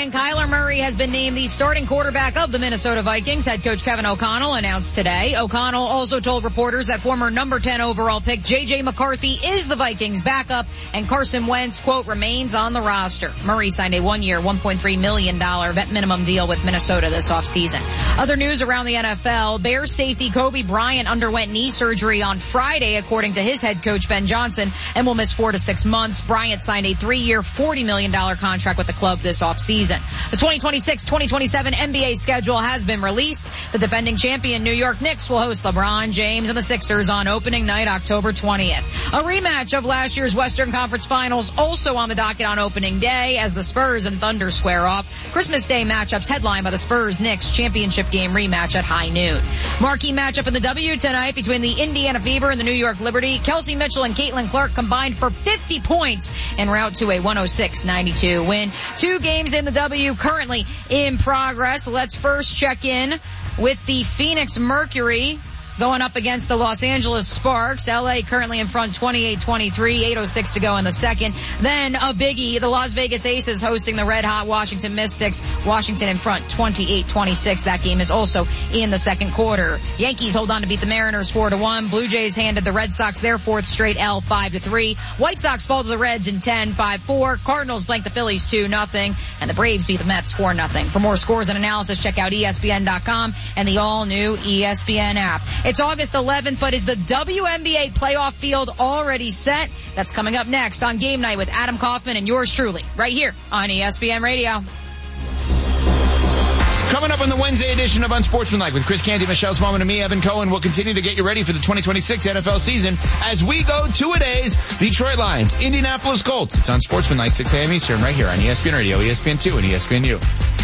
and Kyler Murray has been named the starting quarterback of the Minnesota Vikings. Head coach Kevin O'Connell announced today. O'Connell also told reporters that former number 10 overall pick J.J. McCarthy is the Vikings' backup, and Carson Wentz, quote, remains on the roster. Murray signed a one-year, $1.3 million vet minimum deal with Minnesota this offseason. Other news around the NFL, Bears safety Kobe Bryant underwent knee surgery on Friday, according to his head coach Ben Johnson, and will miss 4 to 6 months. Bryant signed a 3-year, $40 million contract with the club this offseason. The 2026-2027 NBA schedule has been released. The defending champion New York Knicks will host LeBron James and the Sixers on opening night, October 20th. A rematch of last year's Western Conference Finals also on the docket on opening day as the Spurs and Thunder square off. Christmas Day matchups headlined by the Spurs-Knicks championship game rematch at high noon. Marquee matchup in the W tonight between the Indiana Fever and the New York Liberty. Kelsey Mitchell and Caitlin Clark combined for 50 points en route to a 106-92 win. 2 games in the W currently in progress. Let's first check in with the Phoenix Mercury going up against the Los Angeles Sparks. LA currently in front 28-23, 8:06 to go in the second. Then a biggie, the Las Vegas Aces hosting the red-hot Washington Mystics. Washington in front 28-26. That game is also in the second quarter. Yankees hold on to beat the Mariners 4-1. Blue Jays handed the Red Sox their 4th straight L 5-3. White Sox fall to the Reds in 10, 5-4. Cardinals blank the Phillies 2-0. And the Braves beat the Mets 4-0. For more scores and analysis, check out ESPN.com and the all-new ESPN app. It's August 11th, but is the WNBA playoff field already set? That's coming up next on Game Night with Adam Kaufman and yours truly, right here on ESPN Radio. Coming up on the Wednesday edition of Unsportsmanlike with Chris Canty, Michelle Smallman, and me, Evan Cohen, we'll continue to get you ready for the 2026 NFL season as we go 2-a-days. Detroit Lions, Indianapolis Colts. It's Unsportsmanlike, 6 a.m. Eastern, right here on ESPN Radio, ESPN2, and ESPNU.